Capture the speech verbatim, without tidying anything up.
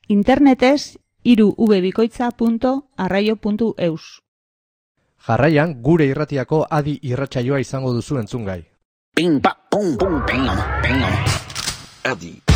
internetez hiru v bikoitza puntu arraio puntu eus. Jarraian, gure irratiako adi irratsaioa izango duzu entzungai. Ping pa pum pum ping ping. Adi.